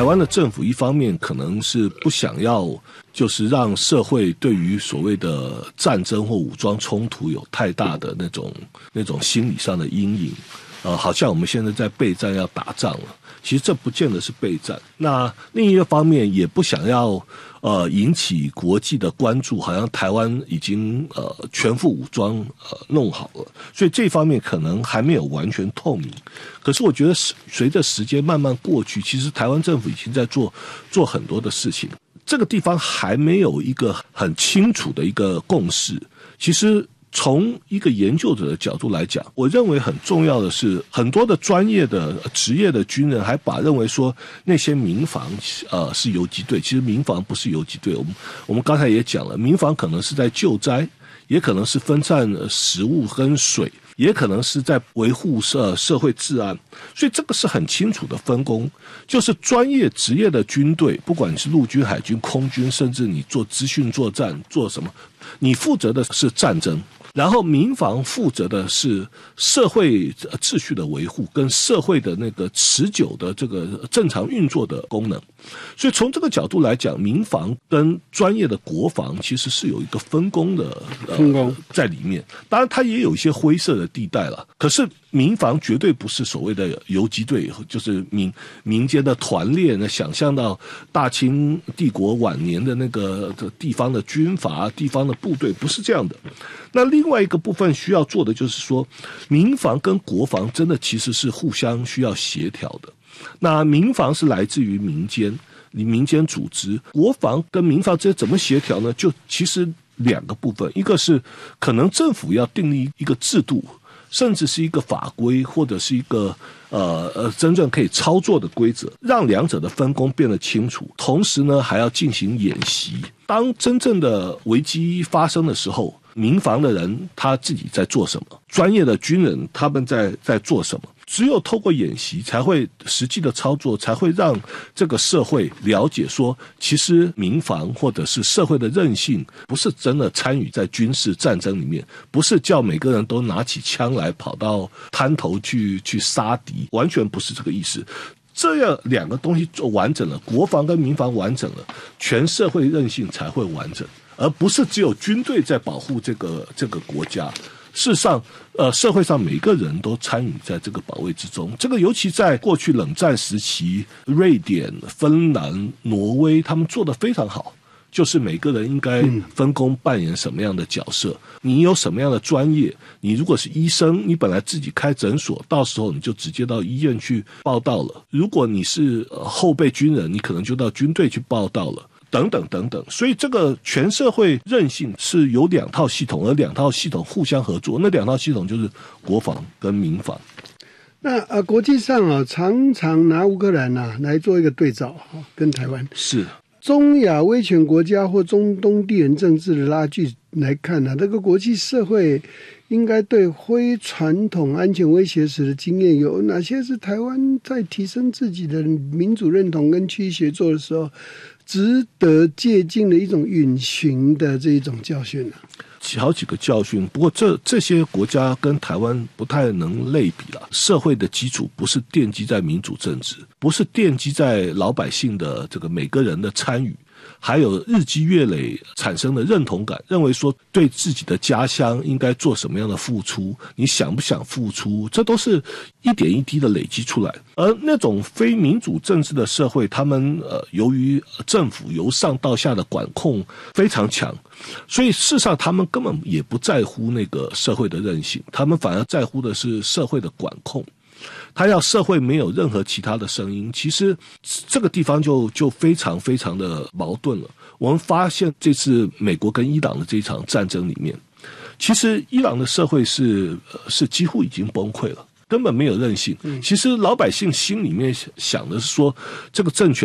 台湾的政府一方面可能是不想要就是让社会对于所谓的战争或武装冲突有太大的那种心理上的阴影，好像我们现在在备战要打仗了，其实这不见得是备战。那另一个方面也不想要引起国际的关注，好像台湾已经全副武装弄好了，所以这方面可能还没有完全透明。可是我觉得随着时间慢慢过去，其实台湾政府已经在做很多的事情，这个地方还没有一个很清楚的一个共识。其实从一个研究者的角度来讲，我认为很重要的是，很多的专业的职业的军人还认为说那些民防是游击队，其实民防不是游击队。我们刚才也讲了，民防可能是在救灾，也可能是分散食物跟水，也可能是在维护社会治安，所以这个是很清楚的分工。就是专业职业的军队，不管是陆军、海军、空军，甚至你做资讯作战做什么，你负责的是战争，然后民防负责的是社会秩序的维护跟社会的那个持久的这个正常运作的功能。所以从这个角度来讲，民防跟专业的国防其实是有一个分工的在里面。当然它也有一些灰色的地带了，可是民防绝对不是所谓的游击队，就是民间的团练，想象到大清帝国晚年的那个地方的军阀、地方的部队，不是这样的。那另外一个部分需要做的就是说，民防跟国防真的其实是互相需要协调的。那民防是来自于民间组织，国防跟民防之间怎么协调呢？就其实两个部分，一个是可能政府要订立一个制度，甚至是一个法规，或者是一个真正可以操作的规则，让两者的分工变得清楚。同时呢，还要进行演习。当真正的危机发生的时候，民防的人他自己在做什么，专业的军人他们在做什么。只有透过演习才会实际的操作，才会让这个社会了解说，其实民防或者是社会的韧性不是真的参与在军事战争里面，不是叫每个人都拿起枪来跑到滩头去杀敌，完全不是这个意思。这样两个东西做完整了，国防跟民防完整了，全社会韧性才会完整，而不是只有军队在保护这个国家。事实上社会上每个人都参与在这个保卫之中。这个尤其在过去冷战时期，瑞典、芬兰、挪威他们做得非常好，就是每个人应该分工扮演什么样的角色，你有什么样的专业，你如果是医生，你本来自己开诊所，到时候你就直接到医院去报到了，如果你是后备军人，你可能就到军队去报到了，等等等等。所以这个全社会韧性是有两套系统，而两套系统互相合作，那两套系统就是国防跟民防。 那国际上常常拿乌克兰来做一个对照跟台湾是中亚威权国家或中东地缘政治的拉锯来看这个国际社会应该对非传统安全威胁时的经验有哪些是台湾在提升自己的民主认同跟区域协作的时候值得借鉴的一种允循的这一种教训呢？ 好几个教训，不过这些国家跟台湾不太能类比了。社会的基础不是奠基在民主政治，不是奠基在老百姓的这个每个人的参与，还有日积月累产生的认同感，认为说对自己的家乡应该做什么样的付出，你想不想付出，这都是一点一滴的累积出来。而那种非民主政治的社会，他们由于政府由上到下的管控非常强，所以事实上他们根本也不在乎那个社会的韧性，他们反而在乎的是社会的管控。他要社会没有任何其他的声音，其实这个地方就非常非常的矛盾了。我们发现这次美国跟伊朗的这一场战争里面，其实伊朗的社会是几乎已经崩溃了，根本没有韧性。其实老百姓心里面想的是说，这个政权